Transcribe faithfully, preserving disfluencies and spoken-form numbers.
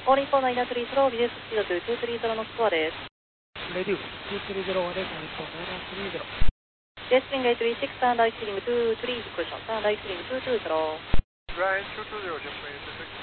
オーリンフォーナインスリースロー、ビジネススピードとにスリーゼロのスコアです。 レディオにスリーゼロまで、オーリンフォーナインスリーゼロ。 ジェスリングエイトスリーシックス、ターンライスリングにスリー、クッション、ターンライスリングにツーツーゼロ。 Ryan two two zero, just waiting to